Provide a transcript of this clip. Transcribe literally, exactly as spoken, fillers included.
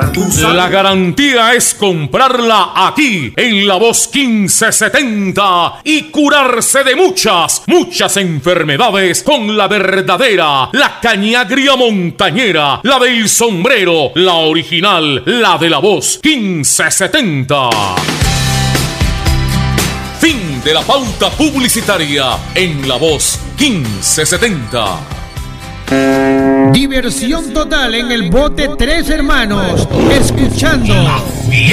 cuidar tu salud. La garantía es comprarla aquí, en La Voz quince setenta, y curarse de muchas, muchas enfermedades con la verdadera, la cañagria montañera, la del sombrero, la original, la de La Voz quince setenta. Fin de la pauta publicitaria en La Voz quince setenta. Diversión total en el bote Tres Hermanos, escuchando